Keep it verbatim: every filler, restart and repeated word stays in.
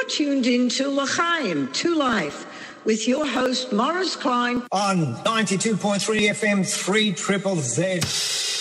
tuned in to L'chaim, to Life, with your host, Morris Klein. On ninety-two point three F M, three triple Z.